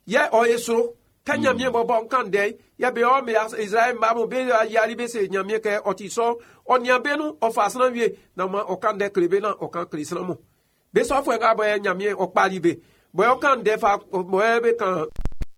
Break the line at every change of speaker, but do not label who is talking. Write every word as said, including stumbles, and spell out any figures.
ye o yesro ka nyamie bo bon kan de ye be o me Israel ba mo be yari be se nyamie ke otiso o nyambe no o fasna wie na ma o kan de krebe na o kan krisna mo be so fo nga bo nyamie o pali be bo o kan de fa bo be kan